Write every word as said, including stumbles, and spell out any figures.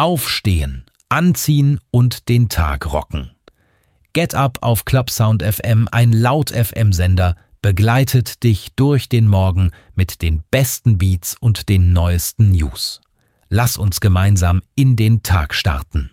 Aufstehen, anziehen und den Tag rocken. Get Up auf Clubsound F M, ein Laut-F M-Sender, begleitet dich durch den Morgen mit den besten Beats und den neuesten News. Lass uns gemeinsam in den Tag starten.